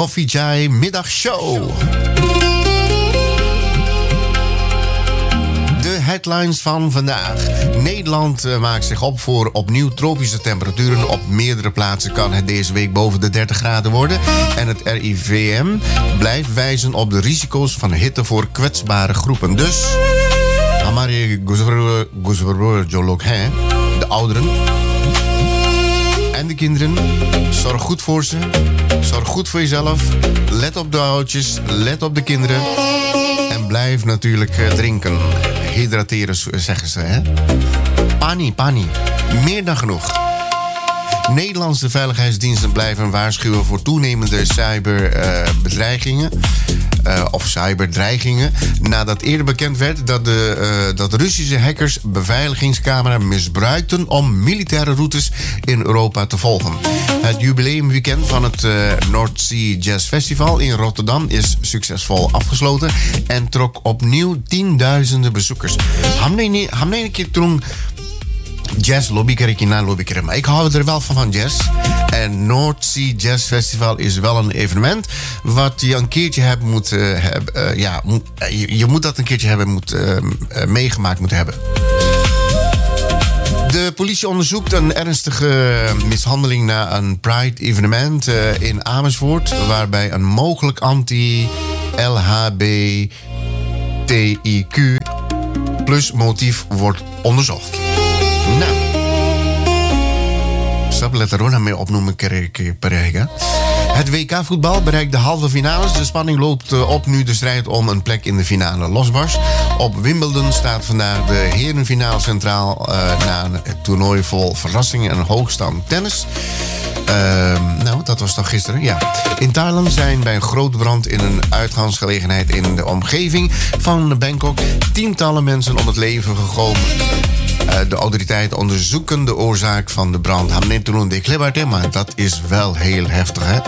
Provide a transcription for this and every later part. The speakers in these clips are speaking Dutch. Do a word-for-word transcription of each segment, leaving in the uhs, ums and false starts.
Koffie Chai Middagshow. De headlines van vandaag. Nederland uh, maakt zich op voor opnieuw tropische temperaturen. Op meerdere plaatsen kan het deze week boven de dertig graden worden. En het R I V M blijft wijzen op de risico's van hitte voor kwetsbare groepen. Dus, Amari Guzverro Jolok, de ouderen en de kinderen, zorg goed voor ze. Zorg goed voor jezelf. Let op de oudjes, let op de kinderen. En blijf natuurlijk uh, drinken. Hydrateren, zeggen ze, hè? Pani, pani. Meer dan genoeg. Nederlandse veiligheidsdiensten blijven waarschuwen voor toenemende cyberbedreigingen. Uh, uh, of cyberdreigingen. Nadat eerder bekend werd dat de uh, dat Russische hackers beveiligingscamera misbruikten om militaire routes in Europa te volgen. Het jubileumweekend van het uh, North Sea Jazz Festival in Rotterdam is succesvol afgesloten en trok opnieuw tienduizenden bezoekers. Hamne een keer toen jazz lobby kerkina lobby kerk. Maar ik hou er wel van van jazz. En North Sea Jazz Festival is wel een evenement wat je een keertje hebt moet uh, hebben. Uh, ja, moet, uh, je, je moet dat een keertje hebben moet, uh, uh, meegemaakt moeten hebben. De politie onderzoekt een ernstige mishandeling na een Pride-evenement uh, in Amersfoort, waarbij een mogelijk anti-L H B T I Q plus motief wordt onderzocht. Nou, stap let er ook mee opnoemen. Het W K-voetbal bereikt de halve finales. De spanning loopt op nu de strijd om een plek in de finale losbarst. Op Wimbledon staat vandaag de herenfinale centraal uh, na een toernooi vol verrassingen en hoogstand tennis. Uh, nou, dat was toch gisteren? Ja. In Thailand zijn bij een grote brand in een uitgangsgelegenheid in de omgeving van Bangkok tientallen mensen om het leven gekomen. Uh, de autoriteiten onderzoeken de oorzaak van de brand. Hij neemt toen een declaratie, maar dat is wel heel heftig, hè?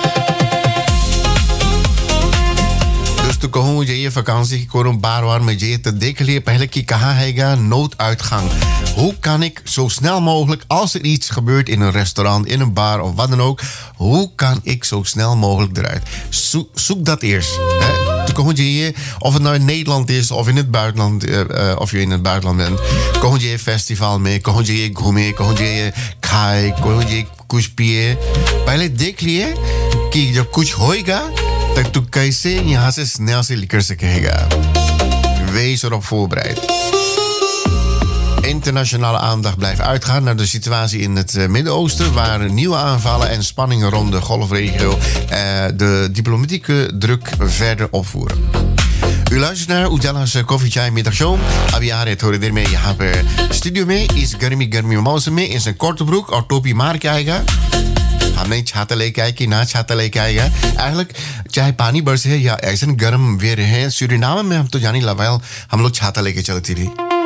Dus toen kon je je vakantie, kon een bar waar met je te declareren, eigenlijk kaha nooduitgang. Hoe kan ik zo snel mogelijk, als er iets gebeurt in een restaurant, in een bar of wat dan ook, hoe kan ik zo snel mogelijk eruit? Zo, zoek dat eerst, hè? Toen je, of het nou in Nederland is of in het buitenland, uh, uh, of je in het buitenland bent, kon je festival mee, kon je gourmet, kon je kai, kon je kuchpie. Bij het declier, kijk je kuch hoiga, dat tu kaise je has snel se likers krijgen. Wees erop voorbereid. Internationale aandacht blijft uitgaan naar de situatie in het uh, Midden-Oosten, waar nieuwe aanvallen en spanningen rond de golfregio uh, de diplomatieke druk verder opvoeren. U luistert naar Ujala's Koffie Chai Middagshow. Abiare het horen ermee. Je hebt er studio mee. Is Garmi Garmi Mouse mee. In zijn korte broek. Of topi maar kijken. Hamne chatale kijken. Na chatale kijken. Eigenlijk, chai pani burse ja, er is een garm weer in Suriname. Maar to jani lawail. Hamlo chatale kijken.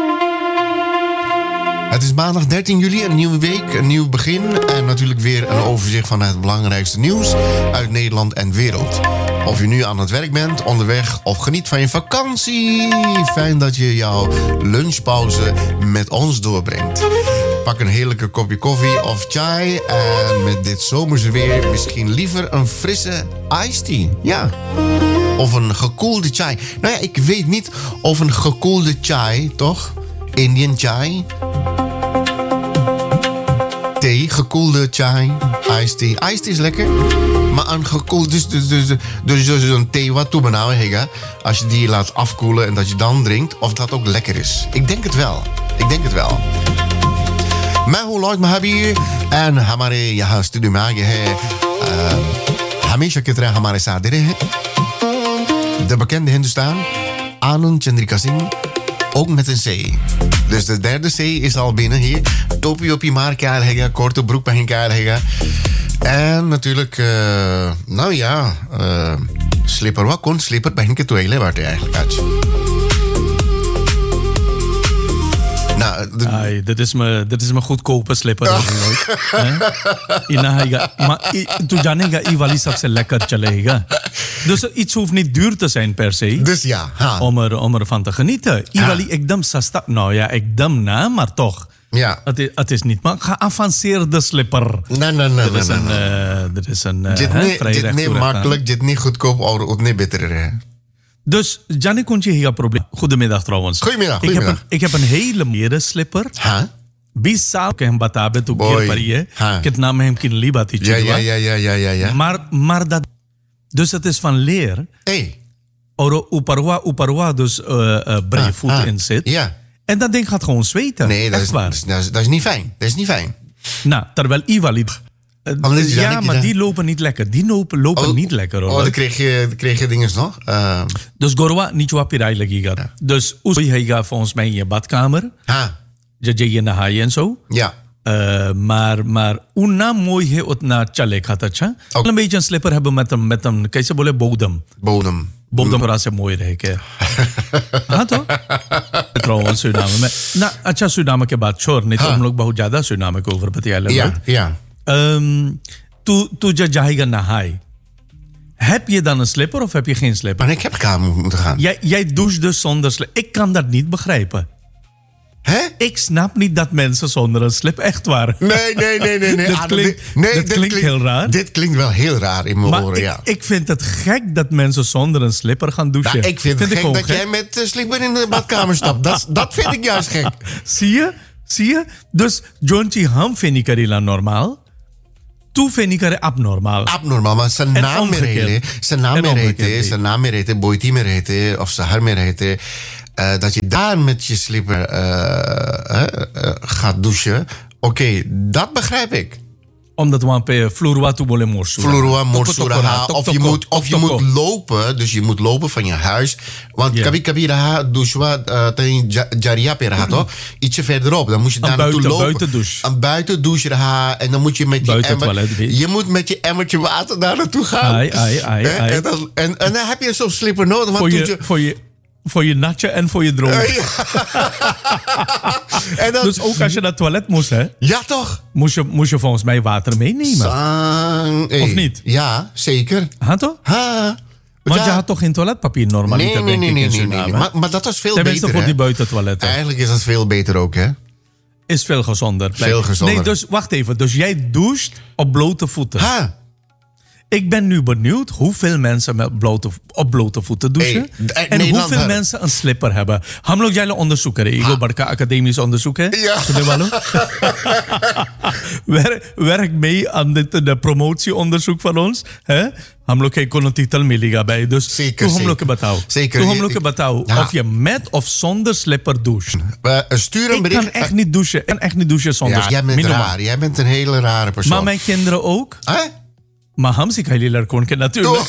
Het is maandag dertien juli, een nieuwe week, een nieuw begin. En natuurlijk weer een overzicht van het belangrijkste nieuws uit Nederland en wereld. Of je nu aan het werk bent, onderweg of geniet van je vakantie. Fijn dat je jouw lunchpauze met ons doorbrengt. Pak een heerlijke kopje koffie of chai. En met dit zomerse weer misschien liever een frisse iced tea. Ja. Of een gekoelde chai. Nou ja, ik weet niet of een gekoelde chai, toch? Indian chai. Thee, gekoelde chai, iced tea. Iced tea is lekker, maar een gekoelde, dus, dus, dus, dus, dus een thee wat toebenauwen, hega. Als je die laat afkoelen en dat je dan drinkt, of dat ook lekker is. Ik denk het wel. Ik denk het wel. Maar hoe luidt me hier? En hamare ja studio maage he. Hamisha ketra hamare sadere he. De bekende Hindustan, Anand Chandrika Singh. Ook met een C. Dus de derde C is al binnen hier. Topi op je maar krijgen, korte broek bij hen krijgen. En natuurlijk, uh, nou ja, uh, slipper wat kon, slipper bij hen ketuele waar het eigenlijk uit. Nou, de... Ai, dit is mijn, dit is mijn goedkope slipper. Oh. Maar toen janega iwali sabse lekker chalega. Dus iets hoeft niet duur te zijn per se. Dus ja. Ha. Om, er, om ervan te genieten. Iwali ekdam sasta. Nou ja, ekdam na, maar toch. Ja. Het is, het is niet, maar geavanceerde slipper. Nee, nee, nee. Er is nee, een, nee. uh, er is een uh, Dit hè, niet, vrij dit recht niet toe recht aan. makkelijk, dit niet goedkoop, of niet beter. Hè? Dus, Gianni Kontje heeft een probleem. Goedemiddag trouwens. Goedemiddag, Ik heb, goedemiddag. een, ik heb een hele mooie slipper. Huh? Bisa ke hem batabe tu Boy. keer pariye. Ha. Ket naam hem kin libati Ja, ja, ja, ja, ja, ja, ja. Maar, maar dat... Dus het is van leer. Hey. Oro uparwa, uparwa dus uh, uh, breedvoet Ah, ah. in zit. Ja. En dat ding gaat gewoon zweten. Nee, dat Echt is, waar. dat, is, dat, is, dat is niet fijn. Dat is niet fijn. Nou, terwijl Ivalid... Uh, Omdat die dan ja, niet- maar die die lopen niet lekker. Die lopen, lopen Oh, niet lekker hoor. Oh, dan kreeg je, dan kreeg je dingen nog. Uh, Dus Gorwa niet wat pirai lagi gaat. Dus Oei, hij gaat volgens mij in je badkamer. ha. Je je je nahaaien en zo. Ja. Uh, maar, maar una mooi he utna chale khata cha. Ook. Een beetje een slipper hebben met een, met een, kaise bole bodem. Bodem. Bodem थोड़ा से मोई रहे के हाँ तो trouwens Suriname में ना अच्छा Suriname के बाद छोड़ नहीं तो हम लोग बहुत ज्यादा Suriname के ऊपर बतिया लगे Ja, ja. um, तू तू जब जाएगा नहाए heb je dan een slipper of heb je geen slipper? Maar ik heb kamer moeten gaan. Jij, jij doucht dus zonder slipper. Ik kan dat niet begrijpen. Hè? Ik snap niet dat mensen zonder een slip echt waar. Nee, nee, nee, nee. nee. Dat Ah, klinkt- dit- nee, dat dit klinkt heel raar. Dit klinkt wel heel raar in mijn Maar oren, ik, ja. ik vind het gek dat mensen zonder een slipper gaan douchen. Nou, ik vind het gek gewoon dat jij met uh, slipper in de badkamer stapt. Dat, dat vind ik juist gek. Zie je? Zie je? Dus Jonchi Ham vind ik er normaal. Toe vind ik er abnormaal. Abnormaal, maar zijn En naam meer omgekeerd. heten. Zijn naam En meer omgekeerd, heten. nee. Zijn naam meer heten. Boiti meer heten. Of Sahar meer heten. Uh, dat je daar met je slipper uh, uh, uh, gaat douchen. Oké, okay, dat begrijp ik. Omdat we een vloerwa toe willen morsura. Vloerwa, Toko, morsura, toko, ha. toko, Of je toko, moet, of je toko. moet lopen. Dus je moet lopen van je huis. Want Ja. kabi kabi raha douchwa ten jaria per raha toch? Ietsje verderop. Dan moet je daar Een naartoe buiten- lopen. buitendouche. Een buitendouche raha. En dan moet je met je Buiten emmer. toilet, weet je. Je moet met je emmertje water daar naartoe gaan. Ai, ai, ai, Hè? ai. En, dan, en, en dan heb je zo'n slipper nodig. Want Voor toen je, voor, je, voor je natje en voor je droog. en dan, Dus ook als je naar het toilet moest, hè, ja toch? moest, je, moest je volgens mij water meenemen. Sang, hey. Of niet? Ja, zeker. Ha, toch? Ha. Want Ja. je had toch geen toiletpapier normaliter, Nee, nee, denk nee, ik, nee, in nee, nee, Suriname? nee. Maar, maar dat was veel Tenminste beter, voor hè? die buitentoiletten. Eigenlijk is dat veel beter ook, hè? Is veel gezonder. Veel gezonder. Nee, dus wacht even. Dus jij doucht op blote voeten. Ha. Ik ben nu benieuwd hoeveel mensen met blote, op blote voeten douchen. Hey, eh, en Nederland hoeveel hebben- mensen een slipper hebben. हम लोग जाए onderzoek करें. Ego Barca academisch onderzoek है. Ja. सुनने वालों? werk, werk mee aan dit de promotieonderzoek van ons. Hè? हम लोग को een titel मिलेगा bij. Dus Zeker, toen हम लोग zeker. के बताओ. Zeker. Toen हम Je- लोग के बताओ Ja. of je met of zonder slipper doucht. Uh, stuur een Ik bericht. kan echt niet douchen. Ik kan echt niet douchen zonder Ja, jij bent minimaal. raar. Jij bent een hele rare persoon. Maar mijn kinderen ook. Hè? Maar हम सिखाई लड़कों के natuurlijk.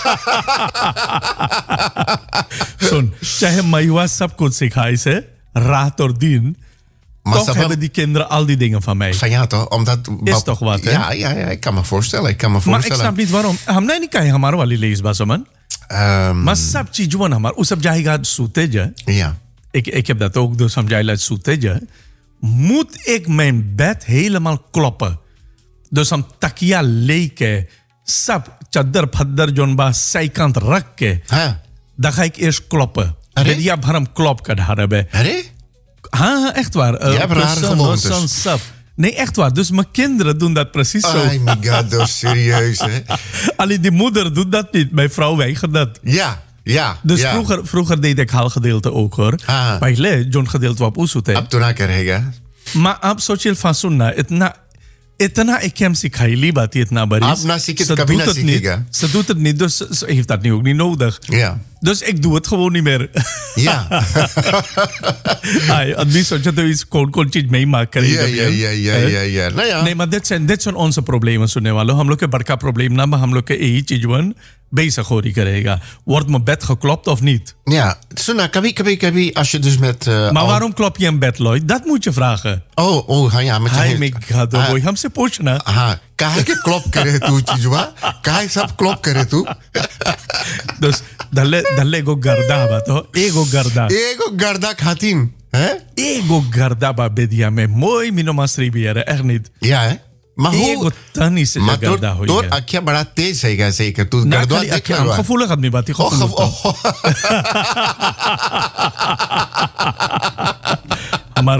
सुन चाहे मैवा सब कुछ सिखाई से रात और दिन Maar toch snap je? hebben die kinderen al die dingen van mij. Van ja, toch? Omdat, Is toch wat, hè? Ja, ja, ja, ik kan me voorstellen. Ik kan me Maar ik voorstellen. snap niet waarom. हमने नहीं कहा हमारे वाली लेस बस man. Ehm, Maar सब चीजों हमार उस सब जाएगा सूते जा. ja. Ik ik heb dat ook dus हम जाएगा सूते जा. Moet ik mijn bed helemaal kloppen? Dus हम तकिया लेके सब चादर फद्दर जोन बा साइकांत रख के Huh? dan ga ik eerst kloppen. Arre? Dit ja, waarom klop kan hebben? Hé? Ha, echt waar. Uh, Je hebt rare persoon, gewoontes. zo'n sap. Nee, echt waar. Dus mijn kinderen doen dat precies zo. Oh my god, dat is serieus, hè? Alleen die moeder doet dat niet. Mijn vrouw weigert dat. Ja, ja. Dus ja. vroeger, vroeger deed ik halgedeelte ook hoor. Ah. Bij John gedeelte op Oesute. Ab toen ik er heen, Maar ab social van sunna. Itna, itna ik hem sikhaili bat itna baris. Ab na sikit Ze kabina doet het niet. sikiga. Ze doet het niet, dus ze heeft dat nu ook niet nodig. Ja. Dus ik doe het gewoon niet meer. Ja. Ay, at least als je er iets kon, kon je het meemaken. Ja, ja, ja, ja, ja, ja. Nou ja. Nee, maar dit zijn, dit zijn onze problemen, सुनने वालों. हम लोग के बड़का probleem ना, maar हम लोग के यही चीज वन bezig hoor करेगा. Wordt mijn bed geklopt of niet? Ja. Suna, kabi, kabi, kabi. Als je dus met... Uh, Maar al- waarom klop je een bed, Lloyd? Dat moet je vragen. Oh, oh, ha, ja. Met je Hij hand. me gaat Ah, boy, हम से पूछना. Aha. Kaya ke klop kere tu, chijwa? Kaya sab klop kere tu? Dus dan le, dan lego gardaba, toch? Ego garda. Ego gardak hatin. Hè? Ego gardaba bedia me mooi minomasri biere, echt niet. Ja, hè? Maar Ego hoe... tani se Maar garda door, hoor. door akja bara te zeker zeker. Tu Na gardwa kali dik akya, हम gevoelig had me bati Oh, gevoelig. gevo- oh. हमारा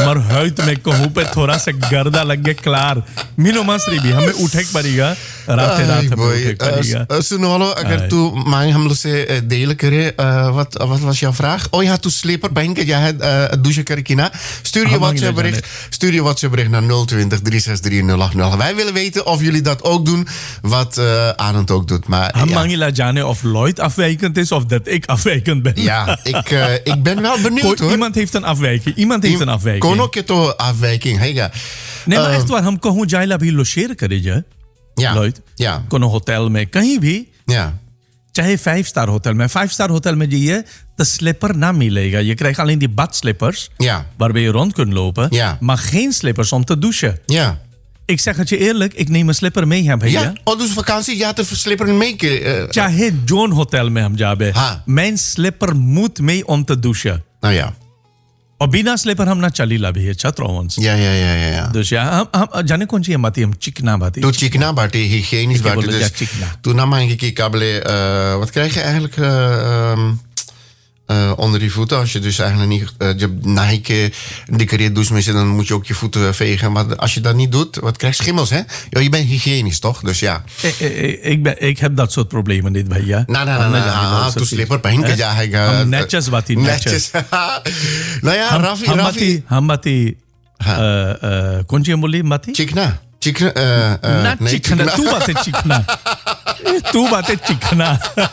हमार हुट में कहूँ पे थोड़ा सा गर्दा लग गया क्लार मीनो मास्री भी हमें उठे पड़ेगा रात रात हमें उठे पड़ेगा Sunolo, agar tu mij hem se delen kere, wat wat was jouw vraag? Oh ja, tu sleper banken ja het douche kere kina. Stuur je WhatsApp bericht, stuur je WhatsApp bericht naar nul twintig drie zes drie nul acht nul. Wij willen weten of jullie dat ook doen, wat uh, Arend ook doet. Maar हम ja. मांगी ला जाने of Lloyd afwijkend is of dat ik afwijkend ben. Ja, ik, uh, ik ben wel benieuwd hoor. Iemand heeft een afwijking. Iemand heeft een afwijking. Kono ke to afwijking, हेगा. नहीं मैं echt waar हम कहूँ जाइला भी लो शेयर करे जा. Ja. Lloyd. Ja. कोनो होटल में कहीं भी. Ja. चाहे फाइव स्टार होटल में फाइव स्टार होटल में जाइए तो slipper na मिलेगा. Je krijgt alleen die badslippers. Ja. Waarbij je rond kunt lopen. Ja. Maar geen slippers om te douchen. Ja. Ik zeg het je eerlijk, ik neem een slipper mee hem भैया. Ja, oh, dus vakantie, ja, te slipperen mee. Uh, चाहे zone hotel में हम जाबे हाँ. mijn slipper moet mee om te douchen. Nou ja. और बिना स्लीपर हम ना चली ला भी है trouwens. Ja, ja, ja, ja, ja. Dus ja, हम हम जाने कौन सी हम बाती हम चिकना बाती. Doe chikna batie, hygiënisch Ik heb batie. wel- ja, Dus chikna. toen nam ik een kabele. Uh, wat krijg je eigenlijk uh, um, uh, onder die voeten? Als je dus eigenlijk niet uh, je Nike decoreert douche mee zit, dan moet je ook je voeten vegen. Maar als je dat niet doet, wat krijg je schimmels, hè? Ja, je bent hygiënisch, toch? Dus ja. Ik, ik, ik, ben, ik heb dat soort problemen niet bij je. Nou, nou, nou, nou. Toen slipper pijn ja, hij हम netjes wat hij netjes. Nou ja, Rafi, हम Rafi. बाती हम बाती कौन सी बोली बाती. Chikna. Chikna. Uh, uh, ना nee, चिकना तू बातें चिकना तू बातें चिकना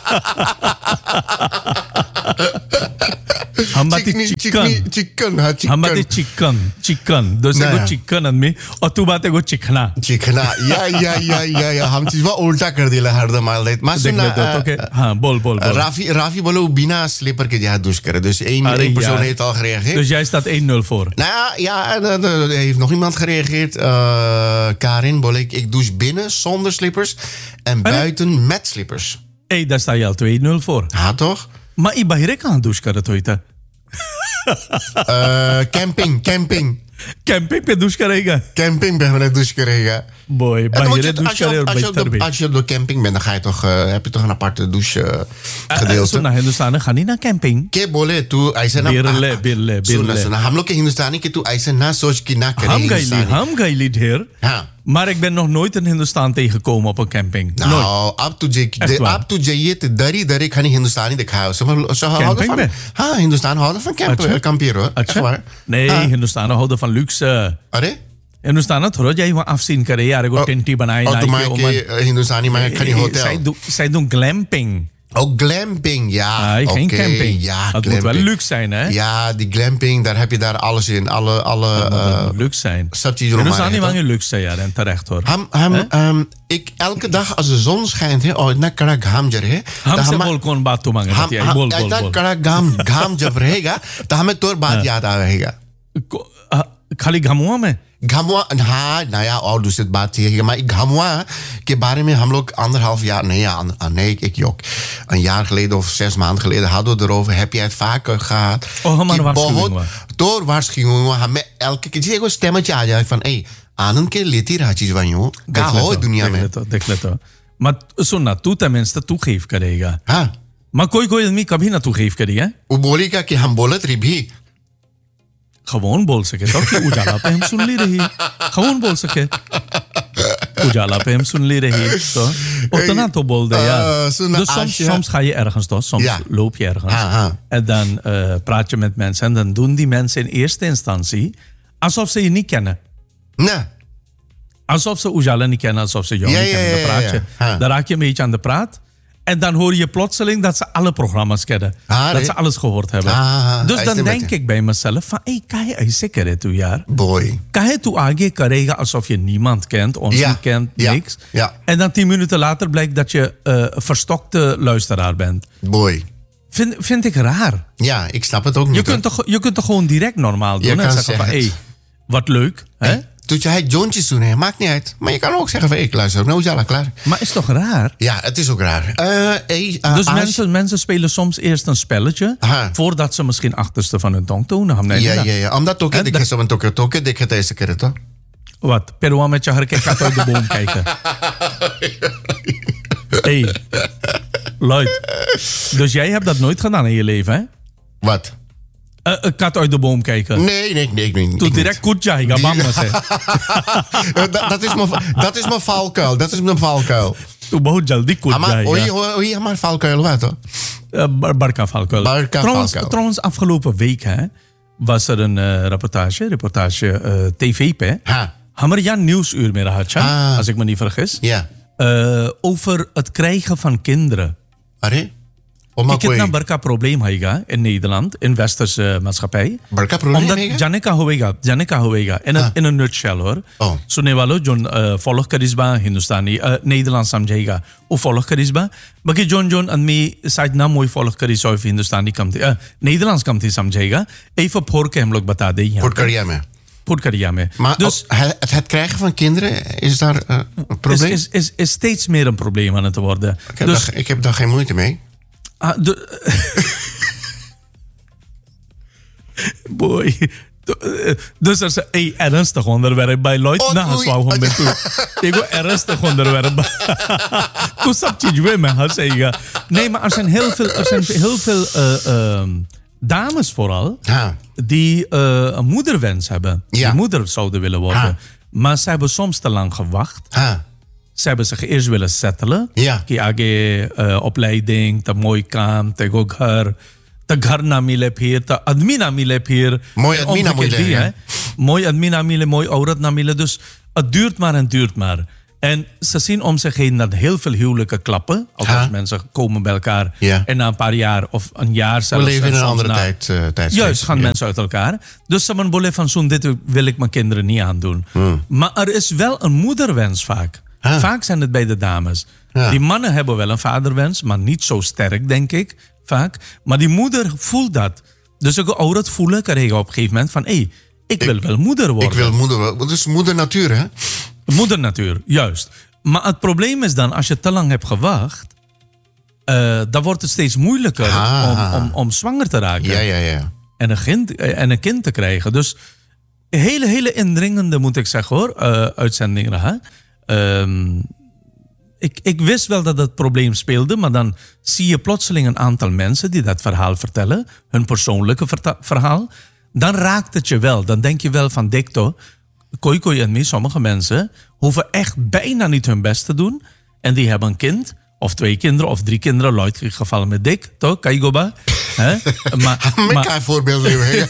हम बाती Chikni, chicken chikni, chicken, ha, chicken. हम बातें चिकन चिकन दूसरे ना, को ना। चिकन आदमी और तू बातें को चिकना. चिकना या या या या या हम चीज वो उल्टा कर दिला हरदम altijd. Maar देख सुन ले तो ओके हाँ बोल बोल बोल. Rafi, Rafi बोलो बिना स्लीपर के जहाँ douche करें. Dus één, Allee, één persoon ja. heeft al gereageerd. Dus jij staat één nul voor. Nou ja, ja en, uh, er heeft nog iemand gereageerd. Uh, Karin, bolle, ik, ik douche binnen zonder slippers en buiten met slippers. Hé, hey, daar sta je al twee nul voor. Ja, toch? Maar je bahire कहाँ douche करत होई था? Uh, camping, camping. Camping पे douche करेगा. Camping ben we douche krijgen. Boy, En dan moet je bahire het- douche als, je, करे op- और als, je op बेहतर de, भी. als je op de camping bent, dan ga je toch, uh, heb je toch een aparte douche uh, gedeelte. सुना हिंदुस्तान में खानी ना कैंपिंग. के बोले तू ऐसे ना बिरले, बिरले, सुना बिरले. सुना हम लोग के हिंदुस्तानी के तू ऐसे ना सोच कि ना करे हम गईली, हिंदुस्तानी. हम गईली ढेर. हाँ. Maar ik ben nog nooit in Hindustan tegengekomen op een camping. Nooit. Nou, अब तुझे Echt waar. अब तू जाइए तो दरी दरी खानी हिंदुस्तानी दिखाओ सब सब houden Camping van में? हाँ हिंदुस्तान houden van camp अच्छा? kamperen hoor. Echt अच्छा? waar. Nee, हाँ. Hindustanen houden van luxe. अरे Hindustanen थोड़ा जाई वहाँ afzien करे यार को टेंटी बनाई और ना तुम के के हिंदुस्तानी में खानी Zij hotel. doen, zij doen glamping. Oh, glamping, ja. Nee, geen oké, camping. Ja, Dat moet wel luxe zijn, hè? Ja, die glamping, daar heb je daar alles in. Alle, alle Dat uh, moet luxe zijn. सब चीजों En में dan staan die है, wangen luxe ja, en terecht hoor. हम हम um, ik elke dag als de zon schijnt है और इतना कड़ा घाम जब है हमसे बोल कौन बात तू मांगे हम बतिया बोल बोल इतना बोल. कड़ा घाम घाम जब रहेगा तो हमें तोर बात याद आ रहेगा को- आ, खाली घमुआ में घामुआ हाँ नया और दूसरी बात थी maar घामुआ के बारे में हम लोग anderhalf jaar nee ja, nee ik jok een jaar geleden of zes maanden geleden hadden we erover heb jij het vaker gehad Oh, हमारे कि waarschuwing बहुत- हुआ. door waarschuwingen हमें elke keer जैसे कोई stemmetje आ जाए van hey आनंद के लेती रहा चीज भाइयों क्या देख ले हो तो, दुनिया देख में ले तो, देख ले तो. Maar सुन ना तू tenminste toegeef करेगा. हाँ Maar कोई कोई आदमी कभी ना toegeef करेगा. वो बोलेगा कि हम बोलत रही भी Gewoon बोल सके तो कि उजाला पे हम सुन ली रही. Gewoon बोल सके. Ujaala पे हम सुन ली रही. तो उतना तो बोल दे यार. Uh, सुन, Dus als soms, je- soms ga je ergens toch? Soms Ja. loop je ergens. Ah, ah. En dan uh, praat je met mensen. En dan doen die mensen in eerste instantie alsof ze je niet kennen. nee Alsof ze Ujala niet kennen, alsof ze jou Ja, niet ja, kennen. Dan ja, praat ja, je. ja. Dan raak je een beetje aan de praat. En dan hoor je plotseling dat ze alle programma's kennen. Ah, dat nee. ze alles gehoord hebben. Ah, dus hij dan is denk met- ik bij mezelf van... Hey, kan je ऐसे करे तू यार? boy Kan je tu आगे करेगा alsof je niemand kent, ons Ja, niet kent, ja, niks. ja. En dan tien minuten later blijkt dat je uh, verstokte luisteraar bent. boy Vind, vind ik raar. ja ik snap het ook niet Je hoor. kunt, toch, je kunt toch gewoon direct normaal doen Je en kan zeggen van... zeggen Hey, wat leuk. Hè? Hey, Doet je hij Jontjes doen, hè? Maakt niet uit. Maar je kan ook zeggen van, ik luister ook naar Ujala, klaar. Maar is toch raar? Ja, het is ook raar. Uh, hey, uh, Dus als- mensen, mensen spelen soms eerst een spelletje... Aha. voordat ze misschien achterste van hun tong tonen. Ham nee, Ja, nee, ja, ja. Omdat toch, Hè, ik dat- heb zo'n tokke tokke, dik het deze keer, toch? Wat? Peruaan met je harke kat uit de boom kijken. Hey, Lloyd. Dus jij hebt dat nooit gedaan in je leven, hè? Wat? Uh, een kat uit de boom kijken. Nee, nee, nee. nee Toen direct goed jaiga, bamba se. Dat is mijn dat is mijn valkuil. Dat is mijn valkuil. Toen behoort jaldi goed jaiga. Oei, oei, maar valkuil wat hoor? Uh, Barca valkuil. Barca trouwens, valkuil. trouwens, afgelopen week hè, was er een uh, reportage, reportage uh, tv-pe. Ha. Hammer Jan Nieuwsuur meer had, ah. als ik me niet vergis. Ja. Uh, over het krijgen van kinderen. Arre? Ik heb een barca probleem haiga in Nederland, in westerse uh, maatschappij. Barca probleem Omdat Janika Hoega, Janika Hoega, in, ah. in een nutshell hoor. Oh. So ne walo John uh, volg karisba Hindustani, uh, Nederlands samjaiga. O volg karisba. Baki John John en me site na mooi volg karisba of Hindustani kamti, uh, Nederlands kamti samjaiga. Even voor ke hem log bata de. Voor kariya me. Voor kariya me. Maar dus, het, het krijgen van kinderen, is daar uh, een probleem? Is, is, is, is steeds meer een probleem aan het worden. Ik heb, dus, daar, ik heb daar geen moeite mee. Ah, de, boy. Dus er is een ernstig onderwerp bij Lloyd. Oh, nou, zo gewoon met toe. Ik wil ernstig onderwerp. Toen snap je weer met haar zeggen. Nee, maar er zijn heel veel, er zijn heel veel uh, uh, dames vooral ha. die uh, een moederwens hebben. Ja. Die moeder zouden willen worden. Ha. Maar ze hebben soms te lang gewacht. Ha. Ze hebben zich eerst willen settelen. Ja. Die age uh, opleiding, te mooi kam, te go ghar, te ghar na mile phir, te admi na mile phir. Mooi admi na mile, ja. Mooi admi na mile, mooi aurat na mile. Dus het duurt maar en duurt maar. En ze zien om zich heen dat heel veel huwelijken klappen. Althans, mensen komen bij elkaar. Ja. En na een paar jaar of een jaar zelfs. We leven in een andere na, tijd, uh, tijdsgeest. Juist, gaan ja. mensen uit elkaar. Dus ze hebben van zo'n dit wil ik mijn kinderen niet aandoen. Hmm. Maar er is wel een moederwens vaak. Ah. Vaak zijn het bij de dames. Ja. Die mannen hebben wel een vaderwens, maar niet zo sterk, denk ik. Vaak. Maar die moeder voelt dat. Dus ik ouder het voelen, kan je op een gegeven moment van... hé, hey, ik wil ik, wel moeder worden. Ik wil moeder worden. Dat is moeder natuur, hè? Moeder natuur, juist. Maar het probleem is dan, als je te lang hebt gewacht... Uh, dan wordt het steeds moeilijker ah. om, om, om zwanger te raken. Ja, ja, ja. En een kind, en een kind te krijgen. Dus hele, hele indringende, moet ik zeggen hoor, uh, uitzendingen, hè? Um, ik, ik wist wel dat het probleem speelde, maar dan zie je plotseling een aantal mensen die dat verhaal vertellen, hun persoonlijke verta- verhaal. Dan raakt het je wel. Dan denk je wel van dikto, koi koi en me, sommige mensen hoeven echt bijna niet hun best te doen. En die hebben een kind, of twee kinderen, of drie kinderen, luid gevallen met dik, toch? Kaigoba. Maar een voorbeeld nu.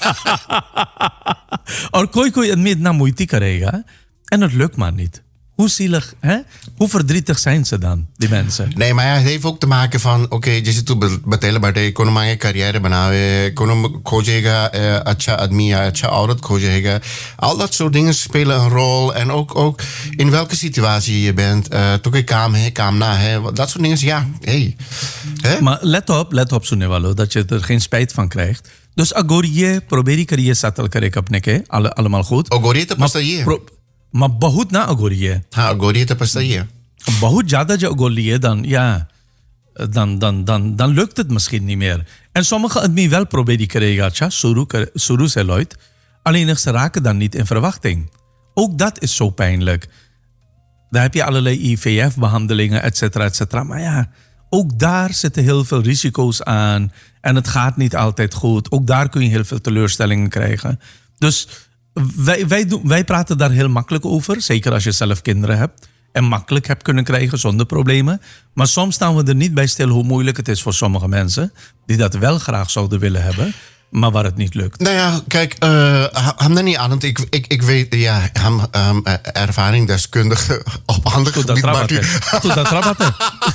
Or koi koi en me na moeite krijgen. En het lukt maar niet. Hoe zielig, hè? Hoe verdrietig zijn ze dan, die mensen? Nee, maar ja, het heeft ook te maken van... Oké, okay, je zit toe betalen bij de economische carrière बनावे, econom खोजेगा, अच्छा आदमी, अच्छा औरत खोजेगा. Al dat soort dingen spelen een rol. En ook, ook in welke situatie je bent. Uh, toch je kaam, hè, kaam na, hè. Dat soort dingen, ja, hey. Hè? Maar let op, let op, Sunewalo, dat je er geen spijt van krijgt. Dus agorie, probeer ik er je settle krijg op nekke, alle, allemaal goed. Agorie te pastaye. Maar बहुत ना अगोरिए हाँ अगोरिए तो पछताई है बहुत ज्यादा जो अगोरिए dan ja dan dan dan dan lukt het misschien niet meer en sommige admi wel proberen krijgen ja suru suru se luid alleen ze raken dan niet in verwachting ook dat is zo pijnlijk daar heb je allerlei I V F behandelingen et cetera et cetera maar ja ook daar zitten heel veel risico's aan en het gaat niet altijd goed ook daar kun je heel veel teleurstellingen krijgen dus Wij, wij, doen, wij praten daar heel makkelijk over. Zeker als je zelf kinderen hebt. En makkelijk hebt kunnen krijgen zonder problemen. Maar soms staan we er niet bij stil hoe moeilijk het is voor sommige mensen. Die dat wel graag zouden willen hebben. Maar waar het niet lukt. Nou ja, kijk. Hem uh, niet aan. Want ik, ik, ik weet, ja, hem um, ervaringsdeskundige op ander gebied. Tot dat rabatte.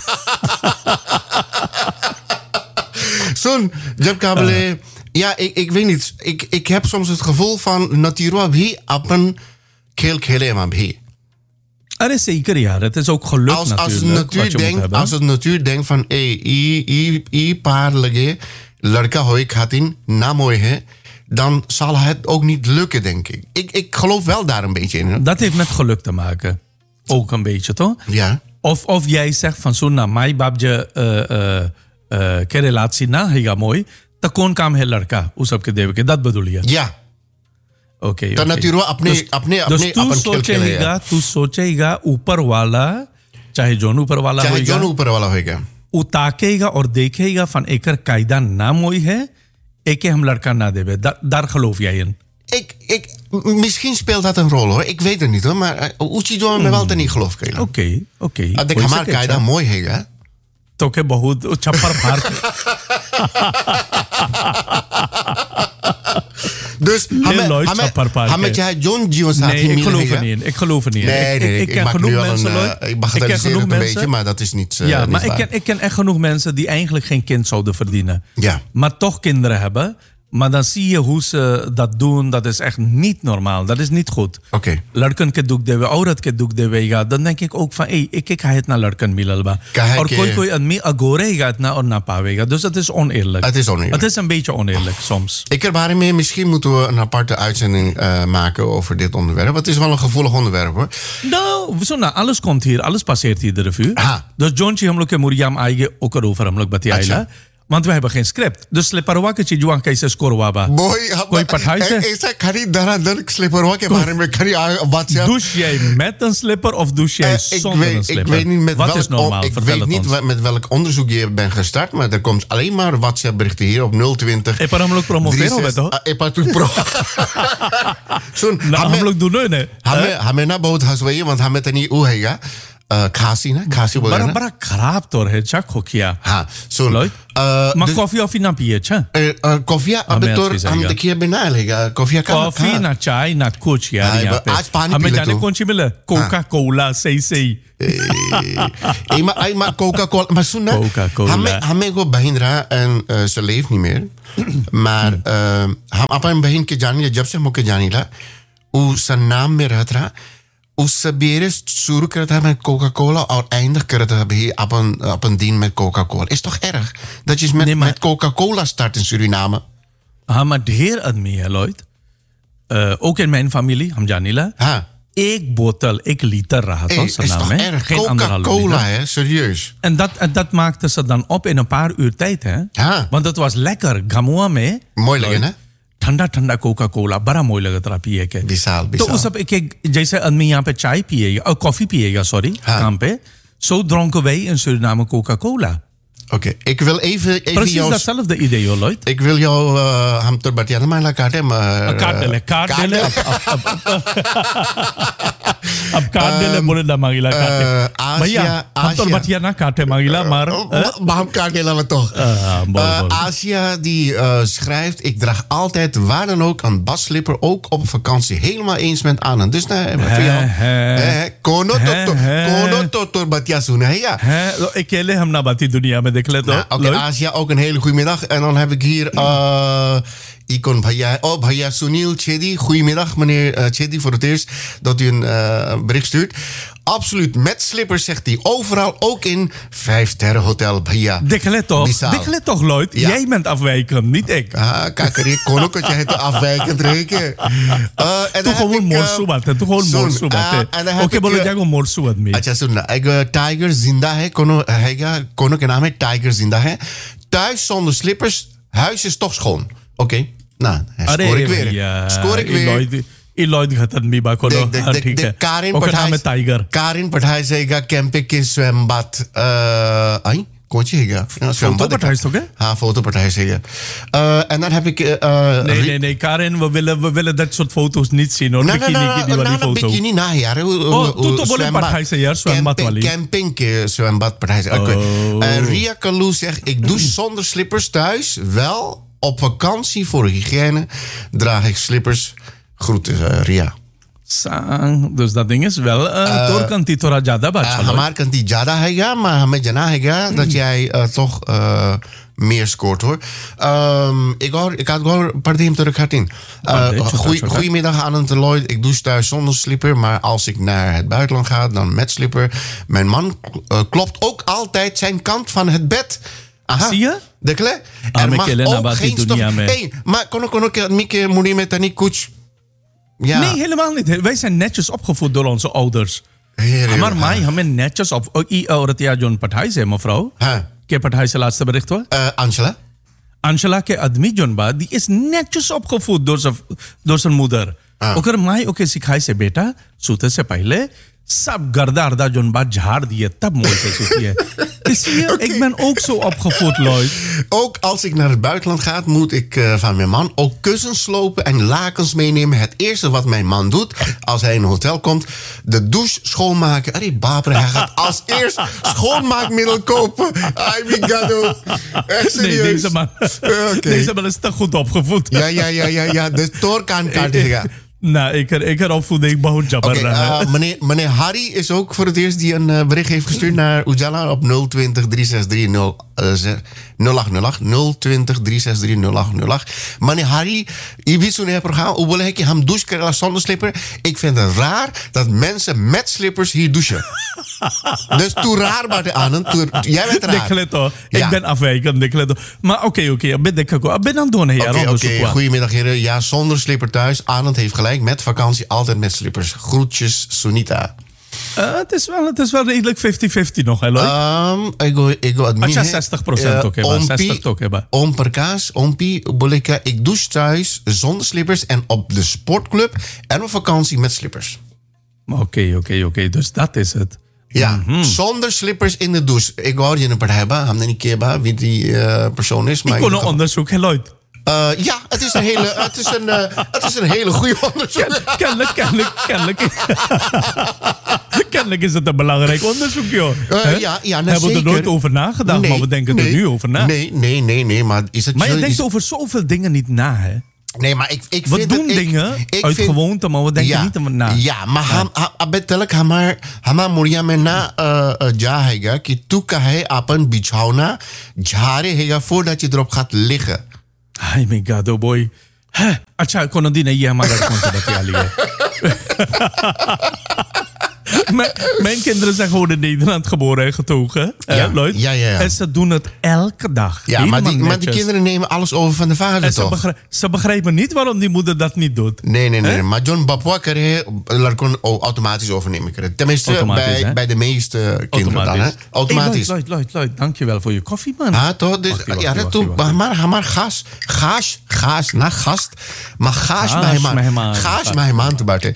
Zo'n, jab kabele... Ja, ik, ik weet niet. Ik, ik heb soms het gevoel van Natiro bhi apan khel khele ma bhi. Er is zeker, ja. Het is ook geluk als, natuurlijk. Als de natuur denkt, als de natuur denkt van hey, i, i, i paar lage ladka hoye khatin na mooi hai, dan zal het ook niet lukken, denk ik. ik. Ik geloof wel daar een beetje in. Hè? Dat heeft met geluk te maken. Ook een beetje, toch? Ja. Of, of jij zegt van zo na mai babje uh, uh, uh, ke relatie na higa mooi. तो कौन काम है लड़का उस सबके देव के दत बदलिया या ओके तो नतीरो अपने अपने अपने अपन सोचेगा तू सोचेगा ऊपर वाला चाहे जोन ऊपर वाला चाहे जोन ऊपर वाला होएगा उताकेगा और देखेगा फन एकर कायदा नाम होई है Ik hem lड़का na dewe. Da, daar geloof jij in? Ik, ik, misschien speelt dat een rol hoor. Ik weet het niet hoor. Maar Uchi Joan me wel te niet geloof. Oké, oké. Okay. De kamar ka ida mooi है तो के बहुत छप्पर फाड़ Dus hame चाहे जोन जीवन साथी nee, ik geloof er niet in. Ik geloof er niet in. Nee, nee, ik, ik, ik ken genoeg mensen, Lloyd. Ik bagatelliseer het een beetje, maar dat is niet uh, Ja, niet maar waar. ik ken, ik ken echt genoeg mensen die eigenlijk geen kind zouden verdienen. Ja. Maar toch kinderen hebben. Maar dan zie je hoe ze dat doen. Dat is echt niet normaal. Dat is niet goed. Oké. Okay. Lड़कन के दुख देवे औरत के दुख देवेगा dan denk ik ook van hey, ik ik ga het naar lड़कन मिललबा और कोई कोई आदमी अगोरेगा इतना और ना पावेगा dus dat is oneerlijk. Het is oneerlijk. Het is een beetje oneerlijk soms. Ik ervaar mee, misschien moeten we een aparte uitzending uh, maken over dit onderwerp. Het is wel een gevoelig onderwerp hoor. Nou, zo nou, alles komt hier, alles passeert hier de revue. Dus Johnchi हम लोग के मुरियाम आएंगे ओकर ऊपर हम लोग बताएगा. Want we hebben geen script. Dus slipperwa के चीजुआं कैसे स्कोर वाबा boy कोई पढ़ाई से ऐसा खरी दरा दर slipperwa के बारे में खरी WhatsApp douche jij met een slipper of douche jij uh, zonder weet, een slipper? Ik weet niet met Wat welk, is normaal? ik Vertel weet niet ons. met welk onderzoek je bent gestart, maar er komt alleen maar WhatsApp berichten hier op nul twintig. E para हम लोग promoveren met hoor. E para tu pro. Zo'n nou हम लोग दोनों ने हमें हमें ना बहुत हंसवाइए want हमें तनी वो हैगा खांसी ना खांसी बोले बड़ा ना बड़ा खराब तौर है चा खोखिया हाँ सुन maar koffie of na piye cha koffie अब तो हम देखिए बिना लेगा कोफिया का कॉफी ना चाय ना कुछ यार यहाँ पे आज पानी हमें जाने कौन सी मिले कोका कोला सही सही Ema, ema Coca-Cola. Maar zo nou, hame go बहन रहा en ze leeft niet meer. Maar हम अपन बहन के जानी जब से मुके जानी ला उस नाम में रहत रहा उस सबेरे शुरू करता met Coca-Cola और eindig करता भी अपन अपन दिन met Coca-Cola. Is toch erg dat je met, nee, met Coca-Cola start in Suriname? हाँ maar ढेर आदमी है Lloyd. Uh, ook in mijn familie, हम जानी ला. हाँ. एक बोतल, एक liter रहा था उस नाम में. Geen Coca-Cola, hè? Serieus. En dat, en dat maakte ze dan op in een paar uur tijd, hè? Ja. Want het was lekker. Gamua में. Mooi lekker, hè? ठंडा ठंडा कोका कोला बड़ा मोय लगता रहा पिए के विशाल तो उस सब एक एक जैसे आदमी यहाँ पे चाय पिएगा और कॉफी पिएगा सॉरी काम पे zo dronken wij in Suriname Coca-Cola. Oké, okay. Ik wil even... even Precies jou... datzelfde idee, hoor, Lloyd. Ik wil jou... Ham ter batiana maar la kaarte, maar... Kaart dele, kaart dele. अब काट दे ले बोले दा मांगिला काटे भैया हम तो बतिया ना काटे मांगिला maar हम काट देला we toch Asia die uh, schrijft ik draag altijd waar dan ook een basslipper ook op vakantie helemaal eens met Anna dus nou voor jou kono tot kono tot batiya sune ja अकेले हम ना बाती दुनिया में देख ले तो oké Asia ook een hele goede middag en dan heb ik hier uh, Icon Bhaiya. Oh, Bhaiya Sunil Chedi. Goedemiddag, meneer uh, Chedi, voor het eerst dat u een uh, bericht stuurt. Absoluut, met slippers, zegt hij. Overal, ook in vijf-sterren hotel, Bhaiya. Dekle toch, dekle toch, Lloyd. Ja. Jij bent afwijkend, niet ik. Ah, kijk, ik kon ook dat jij het afwijkend rekenen. Uh, Toch gewoon morsubat, toch gewoon morsubat. Oké, बोलो जाएगा morsubat में. अच्छा सुन, एक टाइगर जिंदा है, कोनो हैगा, कोनो के नाम है टाइगर जिंदा है. Thuis zonder slippers, huis is toch schoon. Oké, okay. Nou, scoor ik weer. Ja, scoor ik weer. Lloyd gaat het niet bakken. ठीक है. Karin पठाई टाइगर. Karin पठाई सेगा कैंपे के स्वयंबद आई कौन सी हैगा foto पठाई तो क्या? हाँ foto पठाई सेगा. En dan heb ik. Nee nee nee Karin, we willen we willen dat soort foto's niet zien hoor. Bikini die वाली foto. Bikini ना यार. Oh, तू तो बोले पठाई से यार स्वयंबद वाली. Camping के स्वयंबद पठाई से. Ria Kalou zegt ik douche zonder slippers thuis wel. Op vakantie voor hygiëne draag ik slippers. Groeten, uh, Ria. Sang, dus dat ding is wel uh, door kan die थोड़ा ज़्यादा बात चलो. हमार kan die ज़्यादा हैगा, maar हमें जना हैगा dat jij uh, toch uh, meer scoort hoor. Um, ik hoor, ik had gewoon partij terug gaat in. Goedemiddag aan het Lloyd. Ik douche thuis zonder slipper, maar als ik naar het buitenland ga, dan met slipper. Mijn man uh, klopt ook altijd zijn kant van het bed. Aha. Zie je? Dekle? Er mag ook geen stof... Hey, maar kon ik ook niet moeder met een koets? Ja. Nee, helemaal niet. Wij zijn netjes opgevoed door onze ouders. Maar mij hebben netjes op... I औरत या जोन पढ़ाई से मफराओ के पढ़ाई से लास्ट बरिcht हुआ Angela Angela के आदमी जोन बा die is netjes opgevoed door zijn door zijn moeder. ओकर माई ओके सिखाई से बेटा सोते से पहले सब गर्दा अर्दा जोन बा झाड़ दिए तब मोल से सोती है Zie je, Oké. ik ben ook zo opgevoed, Lloyd. Ook als ik naar het buitenland ga, moet ik uh, van mijn man ook kussens slopen en lakens meenemen. Het eerste wat mijn man doet als hij in een hotel komt, de douche schoonmaken. Allee, Barbara, hij gaat als eerst schoonmaakmiddel kopen. Ay, mi gado. Echt Nee, serieus. deze man, Oké. deze man is te goed opgevoed. Ja, ja, ja, ja, ja. De toorkaan kaart gaan. Nou, ik, ik heb opvoeding behoud jabber. Oké, uh, meneer, meneer Harry is ook voor het eerst die een uh, bericht heeft gestuurd naar Ujala op nul twintig, drie zes drie, nul acht nul acht. nul twintig, drie zes drie, nul acht nul acht. Meneer Harry, je weet zo'n programma, hoe wil ik je hem douchen krijgen zonder slipper? Ik vind het raar dat mensen met slippers hier douchen. Dus toe raar maar aan. Jij bent raar. Decleto. Ja. Ik ben afwijkend, decleto. Maar oké, oké. Okay, ben ik ook. Ben aan doen, heer. Oké, oké. Goedemiddag, heren. Ja, zonder slipper thuis. Anand heeft gelijk. Met vakantie altijd met slippers. Groetjes, Sunita. Uh, het, is wel, het is wel redelijk vijftig vijftig nog, hè, Lloyd? Um, ik go, ik go admin, Als je zestig procent ook hebben. zestig ook hebben. Om per kaas, ompie, bolika. Ik douche thuis zonder slippers en op de sportclub en op vakantie met slippers. Oké, okay, oké, okay, oké. Okay. Dus dat is het. Ja, mm-hmm. Zonder slippers in de douche. Ik hoor je een paar hebben. Hem niet keer wie die uh, persoon is. Maar ik kon een onderzoek, hè, Lloyd? Uh, ja, het is een hele, het is een, uh, het is een hele goede onderzoek. Kennelijk, kennelijk, kennelijk. Kennelijk is het een belangrijk onderzoek, joh. Uh, ja, ja, we hebben zeker. er nooit over nagedacht, nee, maar we denken nee, er nu over na. Nee, nee, nee, nee. Maar, is het, maar je is, denkt over zoveel dingen niet na, hè? Nee, maar ik, ik we vind doen het, dingen ik, ik uit vind, gewoonte, maar we denken ja, niet over na. Ja, maar ham, ha, betelk hamar, hamar moria में ना जा हैगा कि तू कहे अपन बिछौना झारे हैगा voordat je erop gaat liggen. Ay, my God, oh boy. अच्छा, कोनो दिन ये हमारा कौन सा बतिया लिया Mijn, mijn kinderen zijn gewoon in Nederland geboren en getogen, ja, hè, Lloyd? Ja, ja, ja. En ze doen het elke dag. Ja, maar die, maar die kinderen nemen alles over van de vader, en toch? Ze, begrijp, ze begrijpen niet waarom die moeder dat niet doet. Nee, nee, nee. Hè? Maar John Bapwa kan je automatisch overnemen. Tenminste, bij, bij de meeste kinderen dan. Hè? Automatisch. Hey, Lloyd, Lloyd, Lloyd, dankjewel voor je koffie, man. Ah, toch? Dus, wacht, ja, dat toe. Maar, maar gas, gas, gas, na gast. Maar gas bij man. Gas bij man te buiten.